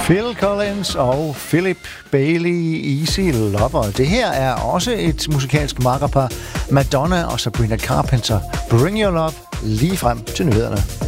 Phil Collins og Philip Bailey, Easy Lover. Det her er også et musikalsk makkerpar. Madonna og Sabrina Carpenter. Bring Your Love lige frem til nyhederne.